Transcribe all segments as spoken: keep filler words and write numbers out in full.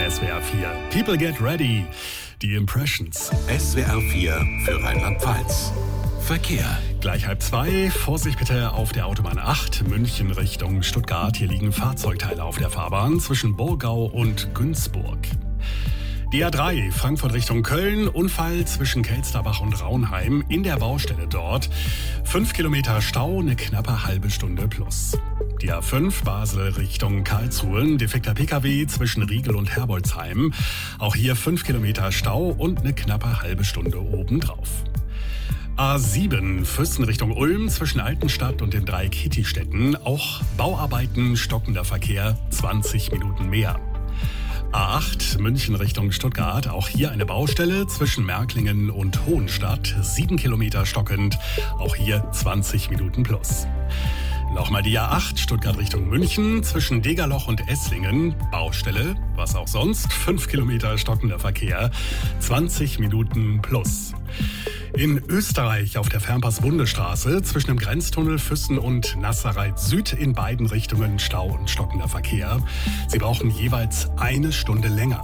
S W R vier. People get ready. Die Impressions. S W R vier für Rheinland-Pfalz. Verkehr. Gleich halb zwei. Vorsicht bitte auf der Autobahn acht, München Richtung Stuttgart. Hier liegen Fahrzeugteile auf der Fahrbahn zwischen Burgau und Günzburg. Die A drei, Frankfurt Richtung Köln, Unfall zwischen Kelsterbach und Raunheim, in der Baustelle dort. Fünf Kilometer Stau, eine knappe halbe Stunde plus. Die A fünf, Basel Richtung Karlsruhe, defekter Pkw zwischen Riegel und Herbolzheim. Auch hier fünf Kilometer Stau und eine knappe halbe Stunde obendrauf. A sieben, Füssen Richtung Ulm, zwischen Altenstadt und den drei Kittistädten. Auch Bauarbeiten, stockender Verkehr, zwanzig Minuten mehr. A acht, München Richtung Stuttgart, auch hier eine Baustelle zwischen Märklingen und Hohenstadt, sieben Kilometer stockend, auch hier zwanzig Minuten plus. Nochmal die A acht, Stuttgart Richtung München, zwischen Degerloch und Esslingen, Baustelle, was auch sonst, fünf Kilometer stockender Verkehr, zwanzig Minuten plus. In Österreich auf der Fernpass-Bundesstraße zwischen dem Grenztunnel Füssen und Nasserreit Süd in beiden Richtungen Stau und stockender Verkehr. Sie brauchen jeweils eine Stunde länger.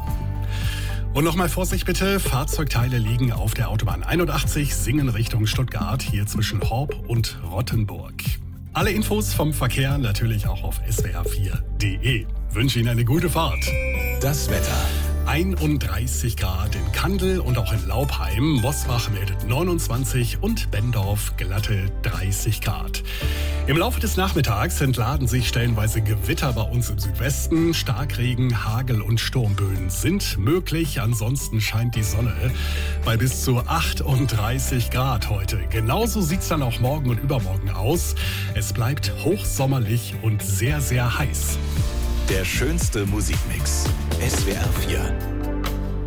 Und nochmal Vorsicht bitte, Fahrzeugteile liegen auf der Autobahn einundachtzig, Singen Richtung Stuttgart, hier zwischen Horb und Rottenburg. Alle Infos vom Verkehr natürlich auch auf S W R vier punkt de. Wünsche Ihnen eine gute Fahrt. Das Wetter. einunddreißig Grad in Kandel und auch in Laubheim. Mosbach meldet neunundzwanzig und Bendorf glatte dreißig Grad. Im Laufe des Nachmittags entladen sich stellenweise Gewitter bei uns im Südwesten. Starkregen, Hagel und Sturmböen sind möglich. Ansonsten scheint die Sonne bei bis zu achtunddreißig Grad heute. Genauso sieht's dann auch morgen und übermorgen aus. Es bleibt hochsommerlich und sehr, sehr heiß. Der schönste Musikmix. S W R vier.